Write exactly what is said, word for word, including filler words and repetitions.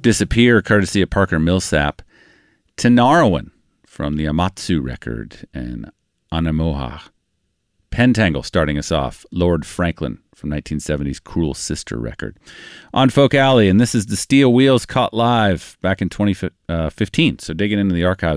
Disappear, courtesy of Parker Millsap. Tenarwin from the Amatsu record, and Anamoha. Pentangle starting us off. Lord Franklin from nineteen seventies Cruel Sister record. On Folk Alley, and this is the Steel Wheels caught live back in twenty fifteen. So digging into the archives.